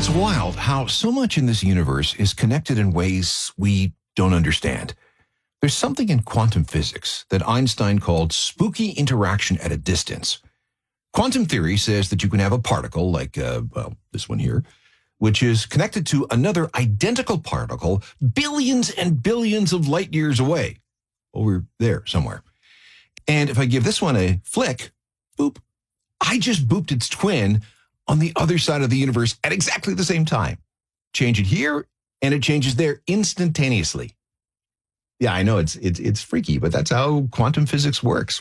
It's wild how so much in this universe is connected in ways we don't understand. There's something in quantum physics that Einstein called spooky interaction at a distance. Quantum theory says that you can have a particle like, this one here, which is connected to another identical particle billions and billions of light years away, over there somewhere. And if I give this one a flick, boop, I just booped its twin on the other side of the universe at exactly the same time. Change it here, and it changes there instantaneously. Yeah, I know it's freaky, but that's how quantum physics works.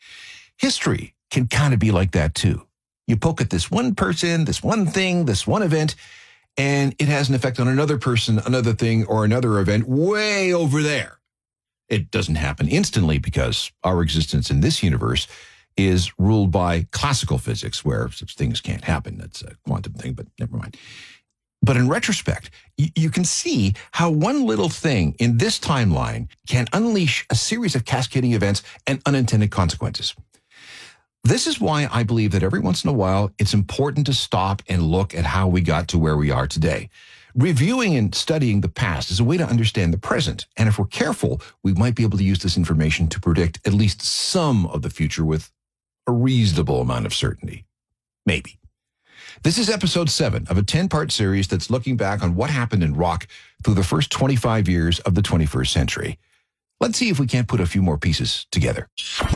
History can kind of be like that too. You poke at this one person, this one thing, this one event, and it has an effect on another person, another thing, or another event way over there. It doesn't happen instantly because our existence in this universe is ruled by classical physics, where such things can't happen. That's a quantum thing, but never mind. But in retrospect, you can see how one little thing in this timeline can unleash a series of cascading events and unintended consequences. This is why I believe that every once in a while, it's important to stop and look at how we got to where we are today. Reviewing and studying the past is a way to understand the present. And if we're careful, we might be able to use this information to predict at least some of the future with a reasonable amount of certainty. Maybe. This is episode 7 of a 10-part series that's looking back on what happened in rock through the first 25 years of the 21st century. Let's see if we can't put a few more pieces together.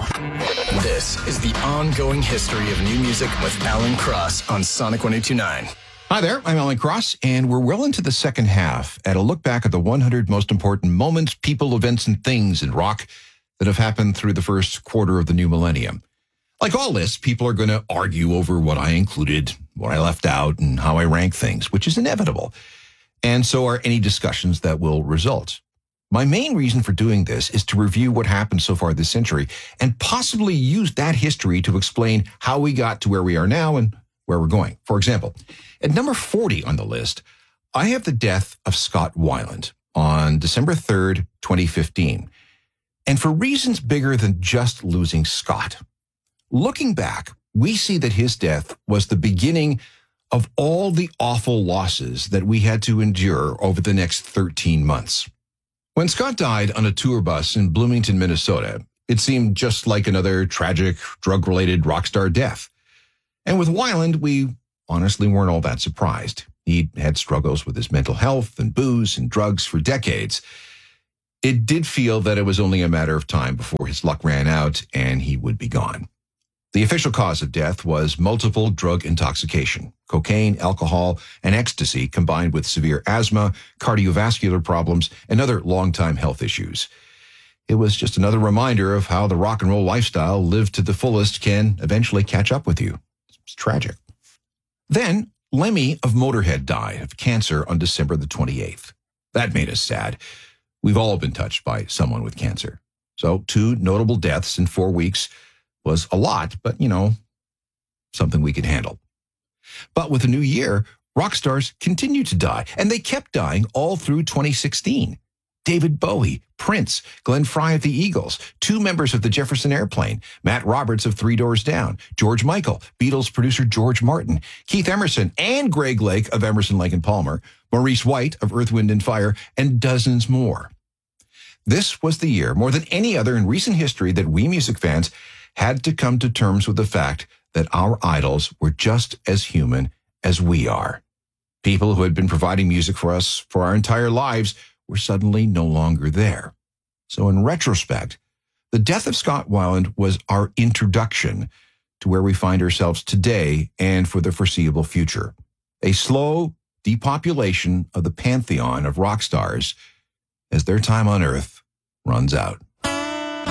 This is the ongoing history of new music with Alan Cross on Sonic 102.9. Hi there, I'm Alan Cross, and we're well into the second half at a look back at the 100 most important moments, people, events, and things in rock that have happened through the first quarter of the new millennium. Like all lists, people are going to argue over what I included, what I left out, and how I rank things, which is inevitable. And so are any discussions that will result. My main reason for doing this is to review what happened so far this century and possibly use that history to explain how we got to where we are now and where we're going. For example, at number 40 on the list, I have the death of Scott Weiland on December 3rd, 2015. And for reasons bigger than just losing Scott. Looking back, we see that his death was the beginning of all the awful losses that we had to endure over the next 13 months. When Scott died on a tour bus in Bloomington, Minnesota, it seemed just like another tragic, drug-related rock star death. And with Weiland, we honestly weren't all that surprised. He'd had struggles with his mental health and booze and drugs for decades. It did feel that it was only a matter of time before his luck ran out and he would be gone. The official cause of death was multiple drug intoxication, cocaine, alcohol, and ecstasy combined with severe asthma, cardiovascular problems, and other long-time health issues. It was just another reminder of how the rock and roll lifestyle lived to the fullest can eventually catch up with you. It's tragic. Then, Lemmy of Motorhead died of cancer on December the 28th. That made us sad. We've all been touched by someone with cancer. So 2 notable deaths in 4 weeks was a lot, but, something we could handle. But with the new year, rock stars continued to die, and they kept dying all through 2016. David Bowie, Prince, Glenn Frey of the Eagles, 2 members of the Jefferson Airplane, Matt Roberts of Three Doors Down, George Michael, Beatles producer George Martin, Keith Emerson and Greg Lake of Emerson, Lake and Palmer, Maurice White of Earth, Wind and Fire, and dozens more. This was the year, more than any other in recent history, that we music fans had to come to terms with the fact that our idols were just as human as we are. People who had been providing music for us for our entire lives were suddenly no longer there. So in retrospect, the death of Scott Weiland was our introduction to where we find ourselves today and for the foreseeable future. A slow depopulation of the pantheon of rock stars as their time on Earth runs out.